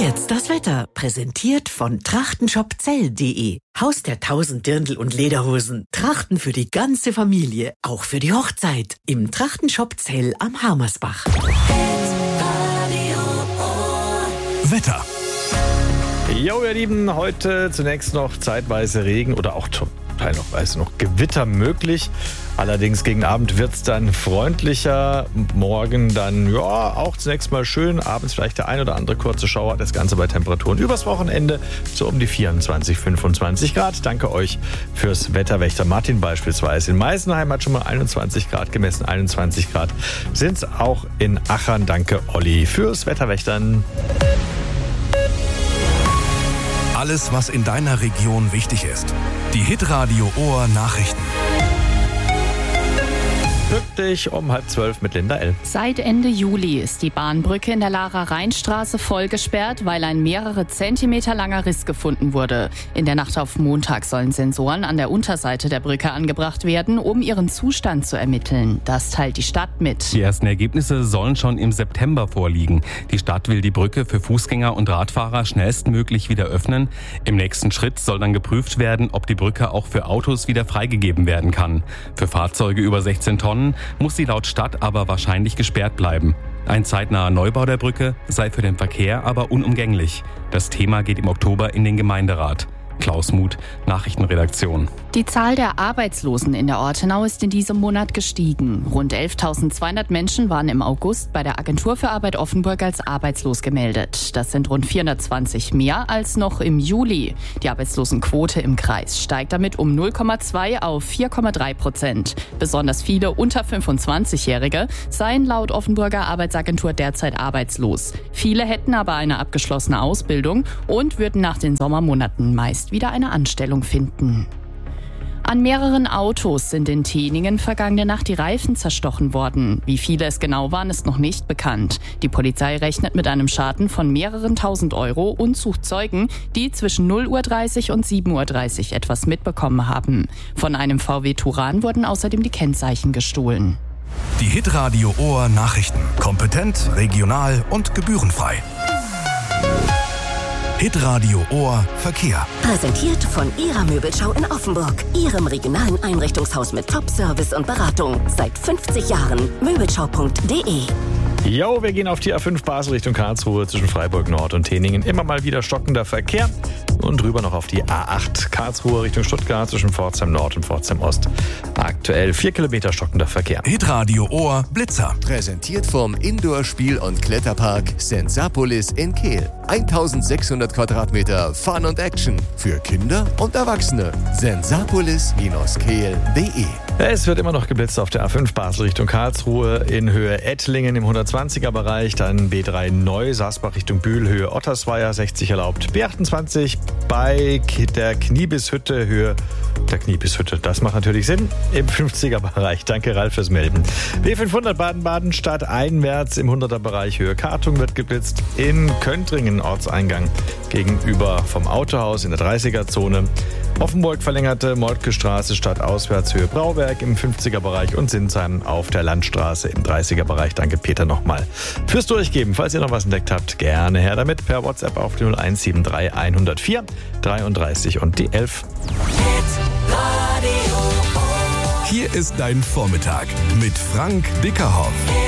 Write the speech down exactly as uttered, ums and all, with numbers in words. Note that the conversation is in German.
jetzt das Wetter, präsentiert von trachtenshopzell punkt de. Haus der tausend Dirndl und Lederhosen. Trachten für die ganze Familie, auch für die Hochzeit. Im Trachtenshop Zell am Harmersbach. Wetter. Jo, ihr Lieben, heute zunächst noch zeitweise Regen oder auch teilweise noch Gewitter möglich. Allerdings gegen Abend wird es dann freundlicher. Morgen dann, ja, auch zunächst mal schön. Abends vielleicht der ein oder andere kurze Schauer. Das Ganze bei Temperaturen übers Wochenende so um die vierundzwanzig, fünfundzwanzig Grad. Danke euch fürs Wetterwächter. Martin beispielsweise in Meisenheim hat schon mal einundzwanzig Grad gemessen. einundzwanzig Grad sind es auch in Achern. Danke, Olli, fürs Wetterwächtern. Alles, was in deiner Region wichtig ist. Die Hitradio Ohr Nachrichten. Pünktlich um halb zwölf mit Linda L. Seit Ende Juli ist die Bahnbrücke in der Lara-Rhein-Straße voll gesperrt, weil ein mehrere Zentimeter langer Riss gefunden wurde. In der Nacht auf Montag sollen Sensoren an der Unterseite der Brücke angebracht werden, um ihren Zustand zu ermitteln. Das teilt die Stadt mit. Die ersten Ergebnisse sollen schon im September vorliegen. Die Stadt will die Brücke für Fußgänger und Radfahrer schnellstmöglich wieder öffnen. Im nächsten Schritt soll dann geprüft werden, ob die Brücke auch für Autos wieder freigegeben werden kann. Für Fahrzeuge über sechzehn Tonnen muss sie laut Stadt aber wahrscheinlich gesperrt bleiben. Ein zeitnaher Neubau der Brücke sei für den Verkehr aber unumgänglich. Das Thema geht im Oktober in den Gemeinderat. Klaus Muth, Nachrichtenredaktion. Die Zahl der Arbeitslosen in der Ortenau ist in diesem Monat gestiegen. Rund elftausendzweihundert Menschen waren im August bei der Agentur für Arbeit Offenburg als arbeitslos gemeldet. Das sind rund vierhundertzwanzig mehr als noch im Juli. Die Arbeitslosenquote im Kreis steigt damit um null Komma zwei auf vier Komma drei Prozent. Besonders viele unter fünfundzwanzigjährige seien laut Offenburger Arbeitsagentur derzeit arbeitslos. Viele hätten aber eine abgeschlossene Ausbildung und würden nach den Sommermonaten meist wieder eine Anstellung finden. An mehreren Autos sind in Teningen vergangene Nacht die Reifen zerstochen worden. Wie viele es genau waren, ist noch nicht bekannt. Die Polizei rechnet mit einem Schaden von mehreren tausend Euro und sucht Zeugen, die zwischen null Uhr dreißig und sieben Uhr dreißig etwas mitbekommen haben. Von einem V W Touran wurden außerdem die Kennzeichen gestohlen. Die Hitradio Ohr Nachrichten. Kompetent, regional und gebührenfrei. Hitradio Ohr Verkehr. Präsentiert von Ihrer Möbelschau in Offenburg. Ihrem regionalen Einrichtungshaus mit Top-Service und Beratung. Seit fünfzig Jahren. Möbelschau punkt de. Jo, wir gehen auf die A fünf Basel Richtung Karlsruhe zwischen Freiburg Nord und Teningen. Immer mal wieder stockender Verkehr. Und drüber noch auf die A acht Karlsruhe Richtung Stuttgart zwischen Pforzheim Nord und Pforzheim Ost. Aktuell vier Kilometer stockender Verkehr. Hitradio Ohr Blitzer. Präsentiert vom Indoor-Spiel- und Kletterpark Sensapolis in Kehl. eintausendsechshundert Quadratmeter Fun und Action für Kinder und Erwachsene. sensapolis Bindestrich kehl punkt de. Es wird immer noch geblitzt auf der A fünf Basel Richtung Karlsruhe in Höhe Ettlingen im hundertzwanziger Bereich, dann B drei Neu, Saasbach Richtung Bühl, Höhe Ottersweier, sechzig erlaubt, B achtundzwanzig bei der Kniebishütte, Höhe der Kniebishütte. Das macht natürlich Sinn im fünfziger Bereich. Danke, Ralf, fürs Melden. B fünfhundert Baden-Baden stadteinwärts im hunderter Bereich, Höhe Kartung wird geblitzt, in Köntringen Ortseingang gegenüber vom Autohaus in der dreißiger Zone. Offenburg verlängerte Moltke Straße stadtauswärts Höhe Brauwerk im fünfziger Bereich und Sinsheim auf der Landstraße im dreißiger Bereich. Danke, Peter, nochmal fürs Durchgeben. Falls ihr noch was entdeckt habt, gerne her damit per WhatsApp auf die null eins sieben drei hundertvier dreiunddreißig und die elf. Hier ist dein Vormittag mit Frank Dickerhoff.